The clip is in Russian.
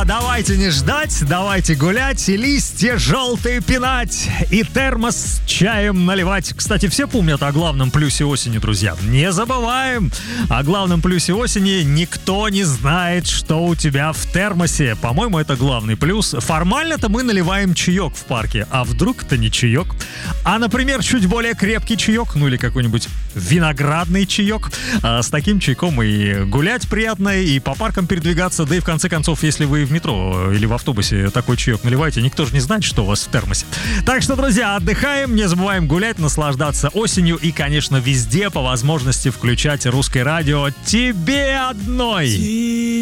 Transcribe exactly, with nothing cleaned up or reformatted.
давайте не ждать, давайте гулять и листья желтые пинать, и термос с чаем наливать. Кстати, все помнят о главном плюсе осени, друзья. Не забываем о главном плюсе осени. Никто не знает, что у тебя в термосе. По-моему, это главный плюс. Формально-то мы наливаем чаек в парке, а вдруг это не чаек, а, например, чуть более крепкий чаек, ну или какой-нибудь виноградный чаек. А с таким чайком и гулять приятно, и по паркам передвигаться, да и в конце концов, если вы в метро или в автобусе такой чаек наливаете, никто же не знает, что у вас в термосе. Так что, друзья, отдыхаем, не забываем гулять, наслаждаться осенью и, конечно, везде по возможности включать русское радио «Тебе одной».